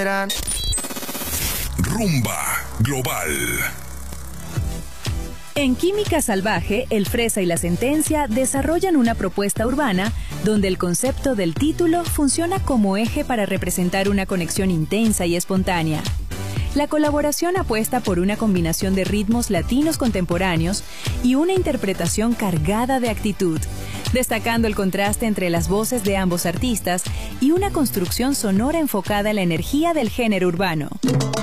serán. Rumba Global. En Química Salvaje, El Fresa y la Sentencia desarrollan una propuesta urbana donde el concepto del título funciona como eje para representar una conexión intensa y espontánea. La colaboración apuesta por una combinación de ritmos latinos contemporáneos y una interpretación cargada de actitud, destacando el contraste entre las voces de ambos artistas y una construcción sonora enfocada en la energía del género urbano.